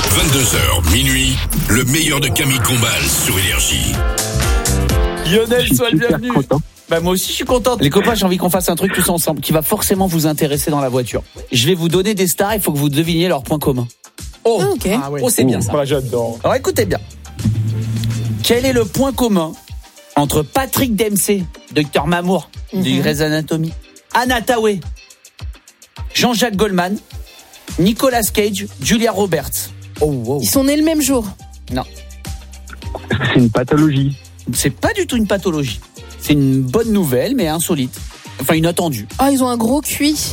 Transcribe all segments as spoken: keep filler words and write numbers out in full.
vingt-deux heures, minuit, le meilleur de Camille Combal sur Énergie. Lionel, sois le bienvenu. Content. Bah moi aussi je suis contente. Les copains, j'ai envie qu'on fasse un truc tous ensemble qui va forcément vous intéresser dans la voiture. Je vais vous donner des stars, il faut que vous deviniez leurs points communs. Oh, ah, okay. ah ouais. Oh c'est bien ça. Moi j'adore. Alors écoutez bien. Quel est le point commun entre Patrick Dempsey, docteur Mamour mm-hmm. du Grey's Anatomy, Anna Tawai, Jean-Jacques Goldman, Nicolas Cage, Julia Roberts? Oh, wow. Ils sont nés le même jour. Non. C'est une pathologie. C'est pas du tout une pathologie. C'est une bonne nouvelle, mais insolite. Enfin, inattendue. Ah, ils ont un gros cuit.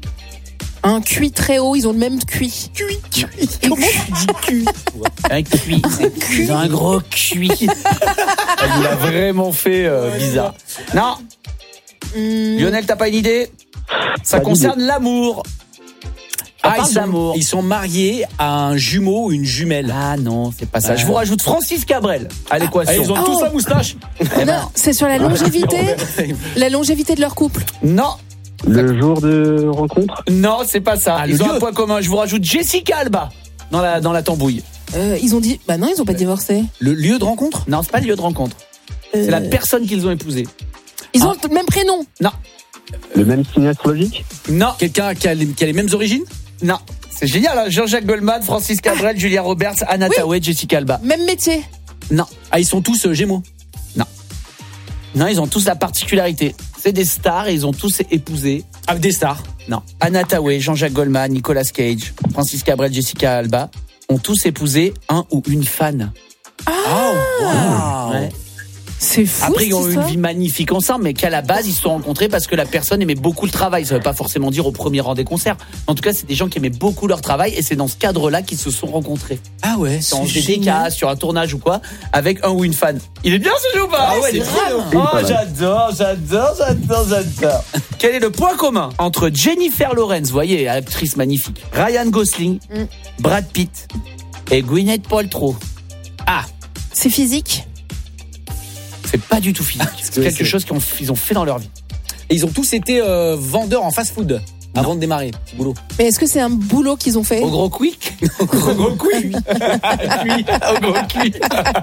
Un cuit très haut, ils ont le même cuit. Cuit, cuit. Comment tu dis cuit? Un cuit. Ils ont un gros cuit. Il a vraiment fait euh, bizarre. Non. Mmh. Lionel, t'as pas une idée? Ça pas concerne d'idée. L'amour. Ah, ils sont, ils sont mariés à un jumeau ou une jumelle. Ah non, c'est pas ça. Ah. Je vous rajoute Francis Cabrel à l'équation. Ah, ils ont oh. tous la moustache. Non, c'est sur la longévité. La longévité de leur couple. Non. Le jour de rencontre? Non, c'est pas ça. Ah, ils ont lieu. un point commun. Je vous rajoute Jessica Alba dans la, dans la tambouille. Euh, ils ont dit... Bah non, ils ont pas divorcé. Le lieu de rencontre? Non, c'est pas le lieu de rencontre. Euh... C'est la personne qu'ils ont épousée. Ils ont ah. le même prénom? Non. Le même signe astrologique? Non. Quelqu'un qui a, les, qui a les mêmes origines? Non. C'est génial, hein. Jean-Jacques Goldman, Francis Cabrel, ah. Julia Roberts, Anna oui. Tawai, Jessica Alba. Même métier? Non. Ah, ils sont tous euh, gémeaux? Non. Non, ils ont tous la particularité. C'est des stars et ils ont tous épousé. Ah, des stars? Non. Anna Tawai, Jean-Jacques Goldman, Nicolas Cage, Francis Cabrel, Jessica Alba ont tous épousé un ou une fan. Ah. Oh, wow. Ouais. C'est fou. Après, ils ont eu ça. une vie magnifique ensemble, mais qu'à la base, ils se sont rencontrés parce que la personne aimait beaucoup le travail. Ça ne veut pas forcément dire au premier rang des concerts. En tout cas, c'est des gens qui aimaient beaucoup leur travail et c'est dans ce cadre-là qu'ils se sont rencontrés. Ah ouais, c'est en D D K, sur un tournage ou quoi, avec un ou une fan. Il est bien ce jeu ou pas? Ah ouais, c'est Oh, j'adore, j'adore, j'adore, j'adore. Quel est le point commun entre Jennifer Lawrence, vous voyez, actrice magnifique, Ryan Gosling, mm. Brad Pitt et Gwyneth Paltrow? Ah, c'est physique? C'est pas du tout physique. C'est quelque c'est... chose qu'ils ont, ils ont fait dans leur vie. Et ils ont tous été euh, vendeurs en fast-food avant non. de démarrer ce boulot. Mais est-ce que c'est un boulot qu'ils ont fait? Au gros quick? Au gros, gros cuit. Au gros cuit.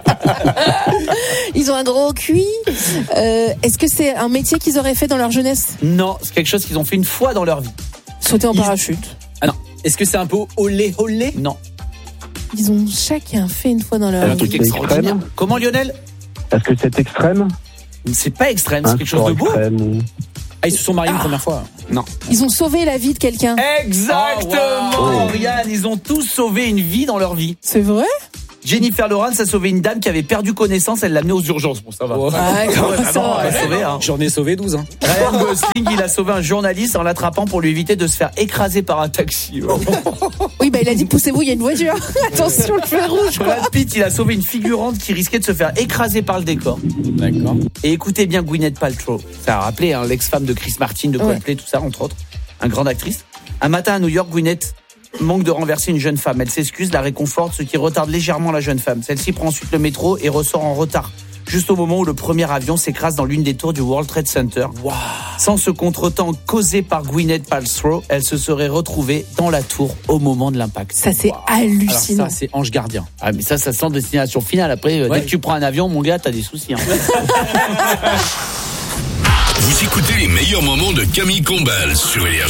Ils ont un gros cuit. Euh, est-ce que c'est un métier qu'ils auraient fait dans leur jeunesse? Non, c'est quelque chose qu'ils ont fait une fois dans leur vie. Sauter en ils... parachute? Ah non. Est-ce que c'est un peu olé olé? Non. Ils ont chacun fait une fois dans leur un vie. Un truc extraordinaire. Comment, Lionel? Est-ce que c'est extrême? C'est pas extrême, c'est un quelque chose de beau. Extrême. Ah, ils se sont mariés ah. une première fois? Non. Ils ont sauvé la vie de quelqu'un? Exactement, oh, wow. Yann, ils ont tous sauvé une vie dans leur vie. C'est vrai? Jennifer Lawrence a sauvé une dame qui avait perdu connaissance, elle l'a amenée aux urgences. Bon, ça va. Oh. Ah, ça ça va sauvé, hein. J'en ai sauvé douze. Hein. Ryan Gosling, il a sauvé un journaliste en l'attrapant pour lui éviter de se faire écraser par un taxi. Oui, bah il a dit poussez-vous, il y a une voiture. Attention, le feu rouge. Brad Pitt, il a sauvé une figurante qui risquait de se faire écraser par le décor. D'accord. Et écoutez bien Gwyneth Paltrow. Ça a rappelé hein, l'ex-femme de Chris Martin, de Coldplay, ouais. tout ça, entre autres. Un grande actrice. Un matin à New York, Gwyneth manque de renverser une jeune femme. Elle s'excuse, la réconforte, ce qui retarde légèrement la jeune femme. Celle-ci prend ensuite le métro et ressort en retard, juste au moment où le premier avion s'écrase dans l'une des tours du World Trade Center. Wow. Sans ce contretemps causé par Gwyneth Paltrow, elle se serait retrouvée dans la tour au moment de l'impact. Ça, c'est wow. hallucinant. Alors ça, c'est ange gardien. Ah, mais ça, ça sent destination finale. Après, ouais. dès que tu prends un avion, mon gars, t'as des soucis. Hein. Vous écoutez les meilleurs moments de Camille Combal sur Énergie.